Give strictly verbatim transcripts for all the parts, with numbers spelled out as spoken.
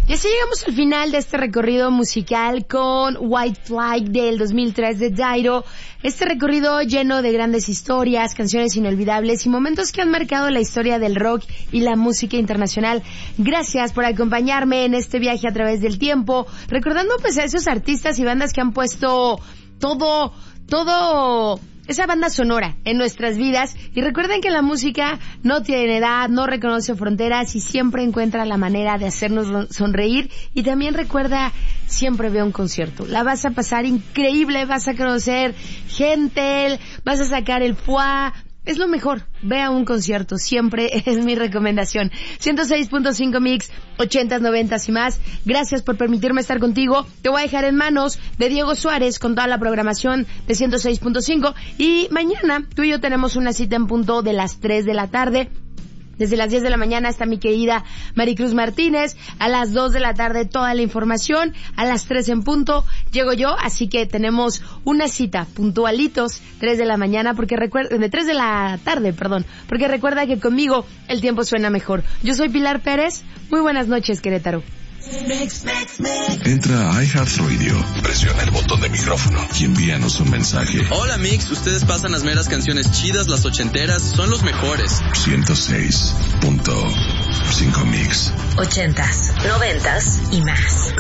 Y así llegamos al final de este recorrido musical con White Flag del dos mil tres de Dairo. Este recorrido lleno de grandes historias, canciones inolvidables y momentos que han marcado la historia del rock y la música internacional. Gracias por acompañarme en este viaje a través del tiempo, recordando pues a esos artistas y bandas que han puesto todo, todo... esa banda sonora en nuestras vidas. Y recuerden que la música no tiene edad, no reconoce fronteras y siempre encuentra la manera de hacernos sonreír. Y también recuerda, siempre ve un concierto. La vas a pasar increíble, vas a conocer gente, vas a sacar el foie. Es lo mejor, ve a un concierto, siempre es mi recomendación. ciento seis punto cinco Mix, ochentas, noventas y más. Gracias por permitirme estar contigo. Te voy a dejar en manos de Diego Suárez con toda la programación de ciento seis punto cinco. Y mañana tú y yo tenemos una cita en punto de las tres de la tarde. Desde las diez de la mañana está mi querida Maricruz Martínez. A las dos de la tarde toda la información. A las tres en punto llego yo. Así que tenemos una cita puntualitos, tres de la mañana, porque recuerda, de tres de la tarde, perdón. Porque recuerda que conmigo el tiempo suena mejor. Yo soy Pilar Pérez. Muy buenas noches, Querétaro. Mix, mix, mix. Entra a iHeartRadio, presiona el botón de micrófono y envíanos un mensaje. Hola Mix, ustedes pasan las meras canciones chidas, las ochenteras, son los mejores. ciento seis punto cinco Mix. Ochentas, noventas y más.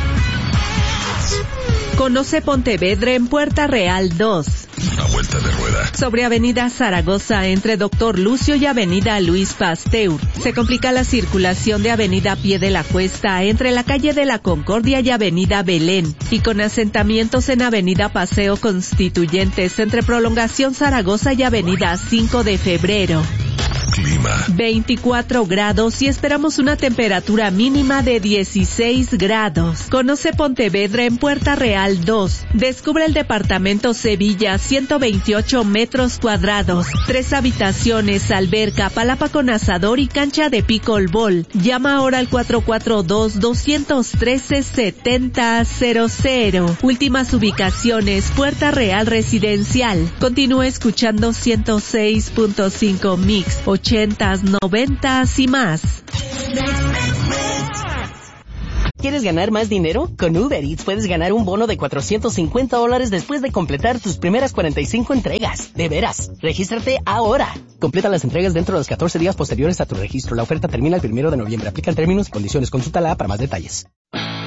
Conoce Pontevedra en Puerta Real dos. A vuelta de rueda. Sobre Avenida Zaragoza entre Doctor Lucio y Avenida Luis Pasteur. Se complica la circulación de Avenida Pie de la Cuesta entre la calle de la Concordia y Avenida Belén. Y con asentamientos en Avenida Paseo Constituyentes entre Prolongación Zaragoza y Avenida cinco de febrero. Clima. veinticuatro grados y esperamos una temperatura mínima de dieciséis grados. Conoce Pontevedra en Puerta Real dos. Descubre el departamento Sevilla, ciento veintiocho metros cuadrados. Tres habitaciones, alberca, palapa con asador y cancha de pickleball. Llama ahora al cuatro cuatro dos, dos uno tres, siete cero cero cero. Últimas ubicaciones, Puerta Real Residencial. Continúa escuchando ciento seis punto cinco Mix. Ochentas, noventas y más. ¿Quieres ganar más dinero? Con Uber Eats puedes ganar un bono de cuatrocientos cincuenta dólares después de completar tus primeras cuarenta y cinco entregas. De veras, regístrate ahora. Completa las entregas dentro de los catorce días posteriores a tu registro. La oferta termina el primero de noviembre. Aplican términos y condiciones. Consúltala para más detalles.